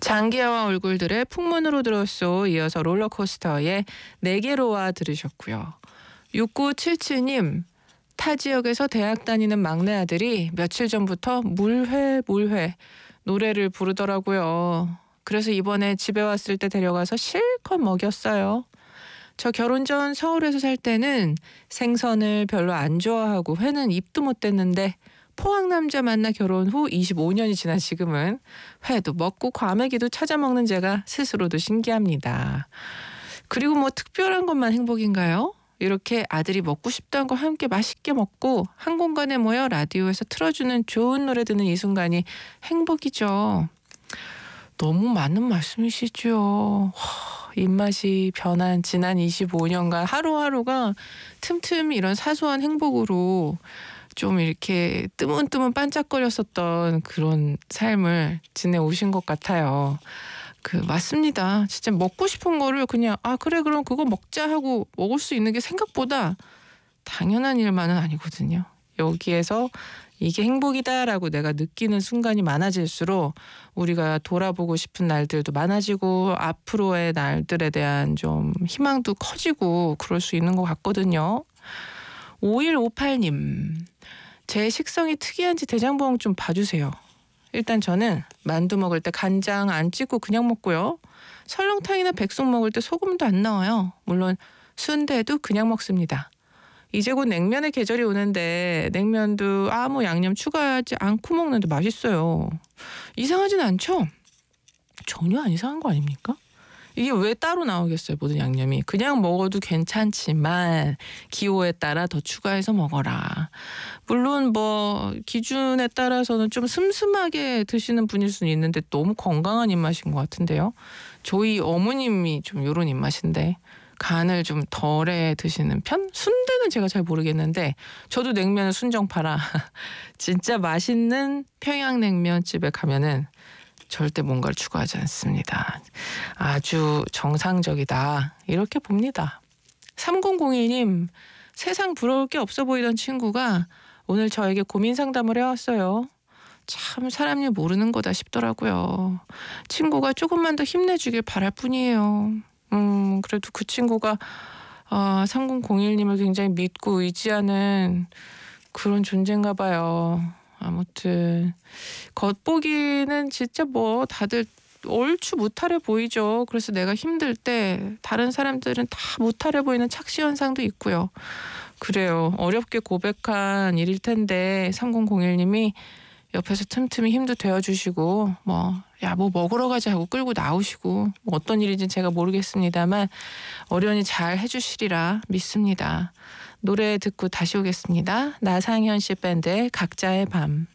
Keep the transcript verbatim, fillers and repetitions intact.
장기하와 얼굴들의 풍문으로 들었소. 이어서 롤러코스터의 네개로와 들으셨고요. 육구칠칠님, 타 지역에서 대학 다니는 막내 아들이 며칠 전부터 물회 물회 노래를 부르더라고요. 그래서 이번에 집에 왔을 때 데려가서 실컷 먹였어요. 저 결혼 전 서울에서 살 때는 생선을 별로 안 좋아하고 회는 입도 못 댔는데 포항 남자 만나 결혼 후 이십오 년이 지난 지금은 회도 먹고 과메기도 찾아 먹는 제가 스스로도 신기합니다. 그리고 뭐 특별한 것만 행복인가요? 이렇게 아들이 먹고 싶다는 거 함께 맛있게 먹고 한 공간에 모여 라디오에서 틀어주는 좋은 노래 듣는 이 순간이 행복이죠. 너무 맞는 말씀이시죠. 와, 입맛이 변한 지난 이십오 년간 하루하루가 틈틈이 이런 사소한 행복으로 좀 이렇게 뜨문뜨문 반짝거렸었던 그런 삶을 지내오신 것 같아요. 그 맞습니다. 진짜 먹고 싶은 거를 그냥 아 그래 그럼 그거 먹자 하고 먹을 수 있는 게 생각보다 당연한 일만은 아니거든요. 여기에서 이게 행복이다라고 내가 느끼는 순간이 많아질수록 우리가 돌아보고 싶은 날들도 많아지고 앞으로의 날들에 대한 좀 희망도 커지고 그럴 수 있는 것 같거든요. 오일오팔님, 제 식성이 특이한지 대장봉 좀 봐주세요. 일단 저는 만두 먹을 때 간장 안 찍고 그냥 먹고요. 설렁탕이나 백숙 먹을 때 소금도 안 넣어요. 물론 순대도 그냥 먹습니다. 이제 곧 냉면의 계절이 오는데 냉면도 아무 양념 추가하지 않고 먹는데 맛있어요. 이상하진 않죠? 전혀 안 이상한 거 아닙니까? 이게 왜 따로 나오겠어요, 모든 양념이. 그냥 먹어도 괜찮지만 기호에 따라 더 추가해서 먹어라. 물론 뭐 기준에 따라서는 좀 슴슴하게 드시는 분일 수는 있는데 너무 건강한 입맛인 것 같은데요. 저희 어머님이 좀 이런 입맛인데 간을 좀 덜해 드시는 편? 순대는 제가 잘 모르겠는데 저도 냉면을 순정파라 진짜 맛있는 평양냉면집에 가면은 절대 뭔가를 추가하지 않습니다. 아주 정상적이다 이렇게 봅니다. 삼공공일님, 세상 부러울 게 없어 보이던 친구가 오늘 저에게 고민 상담을 해왔어요. 참 사람이 모르는 거다 싶더라고요. 친구가 조금만 더 힘내주길 바랄 뿐이에요. 음 그래도 그 친구가 어, 삼공공일님을 굉장히 믿고 의지하는 그런 존재인가 봐요. 아무튼 겉보기는 진짜 뭐 다들 얼추 무탈해 보이죠. 그래서 내가 힘들 때 다른 사람들은 다 무탈해 보이는 착시 현상도 있고요. 그래요. 어렵게 고백한 일일 텐데 삼공공일님이 옆에서 틈틈이 힘도 되어주시고 뭐 야 뭐 먹으러 가자 하고 끌고 나오시고 뭐 어떤 일인지 제가 모르겠습니다만 어련히 잘 해주시리라 믿습니다. 노래 듣고 다시 오겠습니다. 나상현 씨 밴드의 각자의 밤.